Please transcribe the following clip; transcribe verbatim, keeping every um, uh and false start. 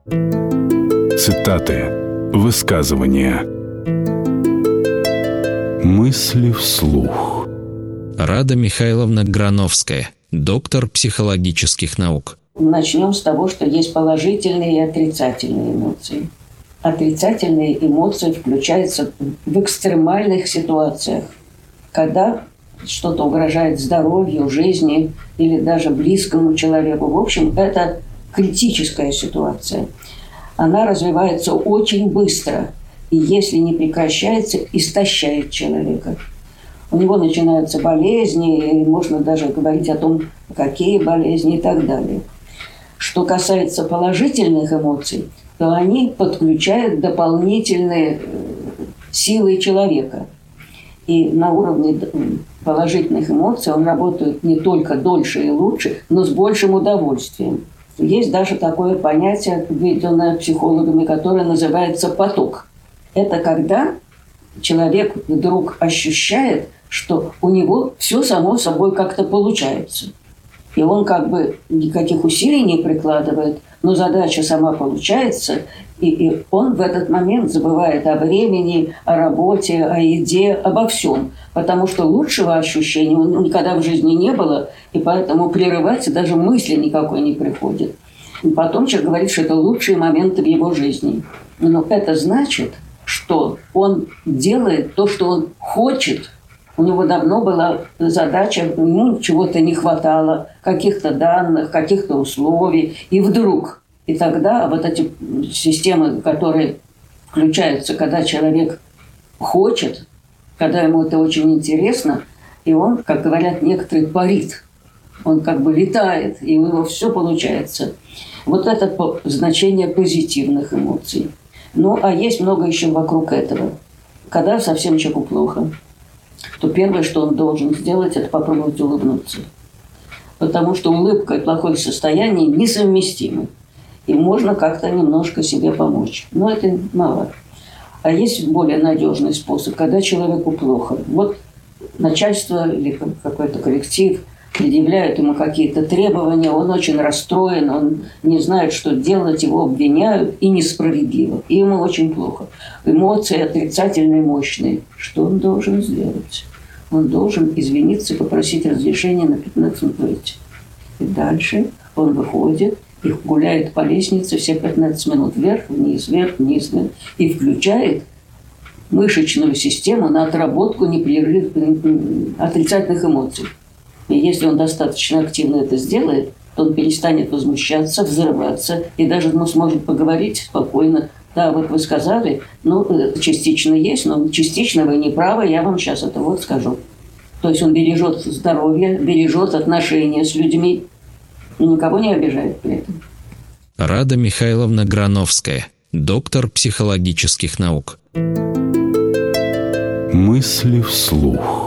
Цитаты, высказывания, мысли вслух. Рада Михайловна Грановская, доктор психологических наук. Начнем с того, что есть положительные и отрицательные эмоции. Отрицательные эмоции включаются в экстремальных ситуациях, когда что-то угрожает здоровью, жизни или даже близкому человеку. В общем, это критическая ситуация. Она развивается очень быстро, и если не прекращается, истощает человека. У него начинаются болезни, и можно даже говорить о том, какие болезни и так далее. Что касается положительных эмоций, то они подключают дополнительные силы человека. И на уровне положительных эмоций он работает не только дольше и лучше, но с большим удовольствием. Есть даже такое понятие, введенное психологами, которое называется поток. Это когда человек вдруг ощущает, что у него все само собой как-то получается. И он как бы никаких усилий не прикладывает, но задача сама получается, и, и он в этот момент забывает о времени, о работе, о еде, обо всем. Потому что лучшего ощущения у него никогда в жизни не было, и поэтому прерывать даже мысли никакой не приходит. И потом человек говорит, что это лучшие моменты в его жизни. Но это значит, что он делает то, что он хочет. У него давно была задача, ему чего-то не хватало, каких-то данных, каких-то условий. И вдруг, и тогда вот эти системы, которые включаются, когда человек хочет, когда ему это очень интересно, и он, как говорят некоторые, парит. Он как бы летает, и у него все получается. Вот это значение позитивных эмоций. Ну, а есть много еще вокруг этого. Когда совсем человеку плохо, то первое, что он должен сделать, это попробовать улыбнуться. Потому что улыбка и плохое состояние несовместимы. И можно как-то немножко себе помочь. Но это мало. А есть более надежный способ, когда человеку плохо. Вот начальство или какой-то коллектив предъявляют ему какие-то требования, он очень расстроен, он не знает, что делать, его обвиняют, и несправедливо. И ему очень плохо. Эмоции отрицательные, мощные. Что он должен сделать? Он должен извиниться и попросить разрешения на пятнадцать минут выйти. И дальше он выходит и гуляет по лестнице все пятнадцать минут вверх, вниз, вверх, вниз, вверх, и включает мышечную систему на отработку непрерывных отрицательных эмоций. И если он достаточно активно это сделает, то он перестанет возмущаться, взрываться, и даже ну, сможет поговорить спокойно. Да, вот вы сказали, ну, частично есть, но частично вы не правы, я вам сейчас это вот скажу. То есть он бережет здоровье, бережет отношения с людьми, и никого не обижает при этом. Рада Михайловна Грановская, доктор психологических наук. Мысли вслух.